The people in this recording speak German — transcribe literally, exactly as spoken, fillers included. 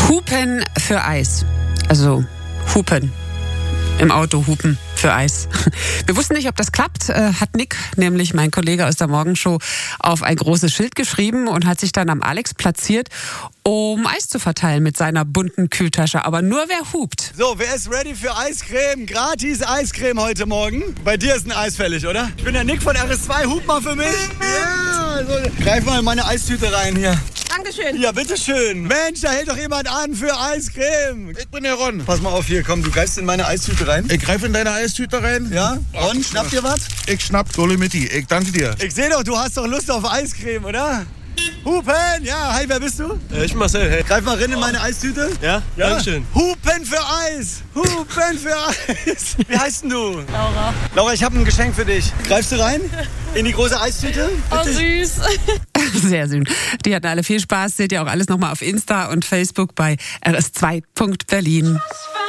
Hupen für Eis. Also Hupen. Im Auto hupen für Eis. Wir wussten nicht, ob das klappt, äh, hat Nick, nämlich mein Kollege aus der Morgenshow, auf ein großes Schild geschrieben und hat sich dann am Alex platziert, um Eis zu verteilen mit seiner bunten Kühltasche. Aber nur wer hupt. So, wer ist ready für Eiscreme? Gratis Eiscreme heute Morgen. Bei dir ist ein Eis fällig, oder? Ich bin der Nick von R S zwei, hup mal für mich. Ja, so, greif mal in meine Eistüte rein hier. Dankeschön. Ja, bitteschön. Mensch, da hält doch jemand an für Eiscreme. Ich bin der Ron. Pass mal auf hier, komm, du greifst in meine Eistüte rein. Ich greife in deine Eistüte rein. Ja? Ron, schnapp dir was? Ich schnapp Dolomitti. Ich danke dir. Ich sehe doch, du hast doch Lust auf Eiscreme, oder? Hupen! Ja, hi, wer bist du? Äh, ich bin Marcel, hey. Greif mal rein in meine Eistüte. Ja? Ja? Dankeschön. Hupen für Eis! Hupen für Eis! Wie heißt denn du? Laura. Laura, ich habe ein Geschenk für dich. Greifst du rein? In die große Eistüte? Oh, süß. Sehr süß. Die hatten alle viel Spaß. Seht ihr auch alles nochmal auf Insta und Facebook bei r s zwei punkt berlin.